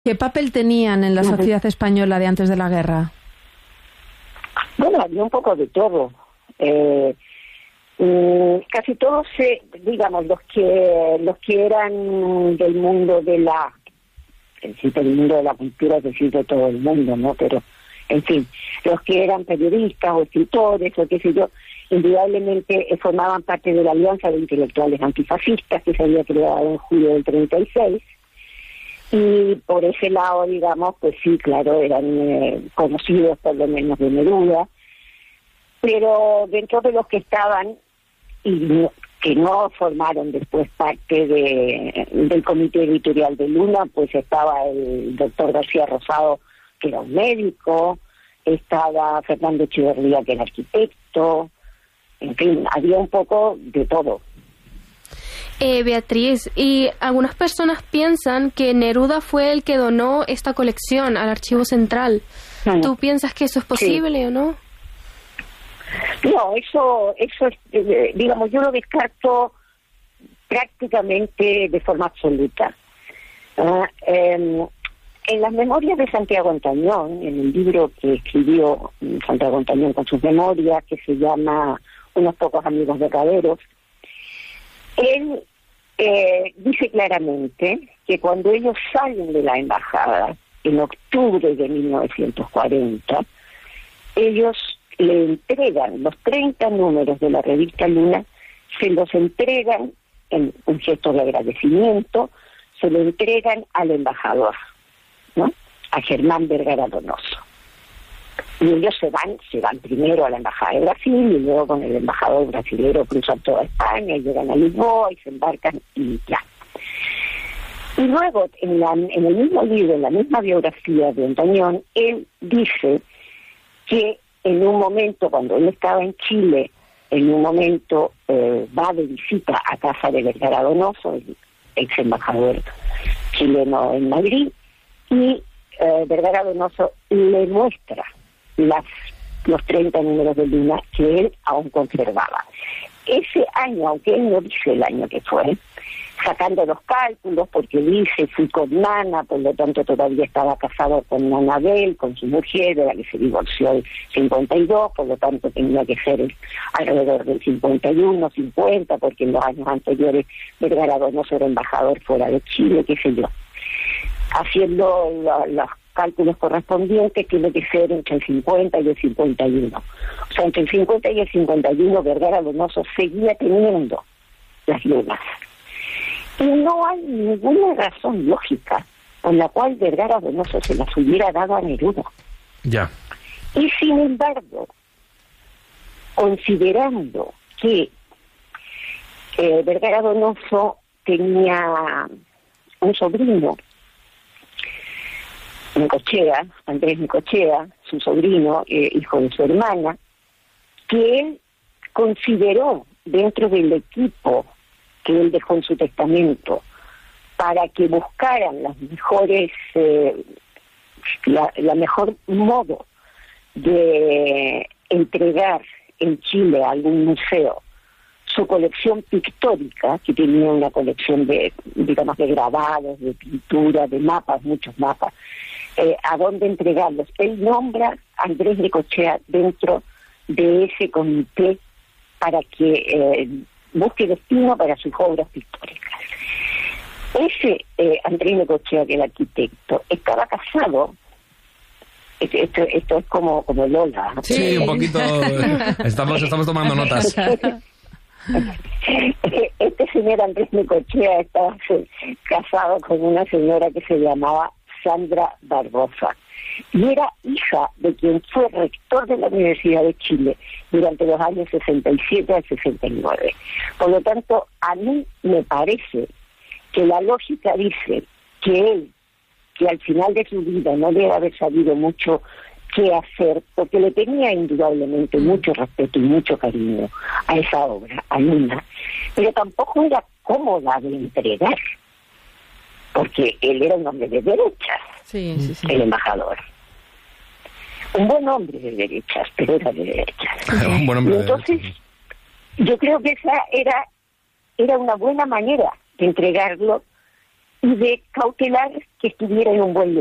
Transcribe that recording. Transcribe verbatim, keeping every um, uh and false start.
¿Qué papel tenían en la sociedad española de antes de la guerra? Bueno, había un poco de todo. Eh, casi todos, se, digamos, los que los que eran del mundo de la, en sí, del mundo de la cultura, es decir, de todo el mundo, ¿no? Pero, en fin, los que eran periodistas o escritores o qué sé yo, indudablemente formaban parte de la Alianza de Intelectuales Antifascistas que se había creado en julio del treinta y seis. Y por ese lado, digamos, pues sí, claro, eran eh, conocidos por lo menos de Neruda, pero dentro de los que estaban y no, que no formaron después parte de, del comité editorial de Luna, pues estaba el doctor García Rosado, que era un médico, estaba Fernando Echeverría, que era arquitecto, en fin, había un poco de todo. Eh, Beatriz, y algunas personas piensan que Neruda fue el que donó esta colección al Archivo Central. Mm. ¿Tú piensas que eso es posible sí. o no? No, eso, eso es, eh, digamos, yo lo descarto prácticamente de forma absoluta. Uh, eh, en las memorias de Santiago Ontañón, en el libro que escribió Santiago Ontañón con sus memorias, que se llama Unos pocos amigos verdaderos, él eh, dice claramente que cuando ellos salen de la embajada en octubre de mil novecientos cuarenta, ellos le entregan los treinta números de la revista Luna, se los entregan en un gesto de agradecimiento, se lo entregan al embajador, ¿no? A Germán Vergara Donoso. Y ellos se van, se van primero a la embajada de Brasil y luego con el embajador brasilero cruzan toda España y llegan a Lisboa y se embarcan y ya. Y luego, en, la, en el mismo libro, en la misma biografía de Ontañón, él dice que en un momento, cuando él estaba en Chile, en un momento eh, va de visita a casa de Vergara Donoso, el ex embajador chileno en Madrid, y eh, Vergara Donoso le muestra las los treinta números de Luna que él aún conservaba. Ese año, aunque él no dice el año que fue, sacando los cálculos, porque dice, fui con Nana, por lo tanto todavía estaba casado con Anabel, con su mujer, de la que se divorció en cincuenta y dos, por lo tanto tenía que ser alrededor del cincuenta y uno, cincuenta, porque en los años anteriores Vergara Donoso era embajador fuera de Chile, qué sé yo. Haciendo la, los cálculos correspondientes, tiene que ser entre el cincuenta y el cincuenta y uno. O sea, entre el cincuenta y el cincuenta y uno, Vergara Donoso seguía teniendo las lunas. Y no hay ninguna razón lógica con la cual Vergara Donoso se las hubiera dado a Neruda. Ya. Y sin embargo, considerando que eh, Vergara Donoso tenía un sobrino, Necochea, Andrés Necochea, su sobrino, eh, hijo de su hermana, que él consideró dentro del equipo que él dejó en su testamento para que buscaran las mejores, eh, la, la mejor modo de entregar en Chile a algún museo su colección pictórica, que tenía una colección de, digamos, de grabados, de pintura, de mapas, muchos mapas, eh, a dónde entregarlos. Él nombra a Andrés Necochea dentro de ese comité para que eh, busque destino para sus obras pictóricas. Ese eh, Andrés Necochea, que era arquitecto, estaba casado. Esto, esto es como, como Lola. Sí, un poquito. Estamos, estamos tomando notas. Este señor Andrés Necochea estaba casado con una señora que se llamaba Sandra Barbosa y era hija de quien fue rector de la Universidad de Chile durante los años sesenta y siete al sesenta y nueve. Por lo tanto, a mí me parece que la lógica dice que él, que al final de su vida no debe haber sabido mucho qué hacer, porque le tenía indudablemente mucho respeto y mucho cariño a esa obra, a Luna, pero tampoco era cómoda de entregar, porque él era un hombre de derechas, sí, sí, sí. El embajador. Un buen hombre de derechas, pero era de derechas. Un buen hombre y entonces, de derechas. Yo creo que esa era, era una buena manera de entregarlo y de cautelar que estuviera en un buen lugar.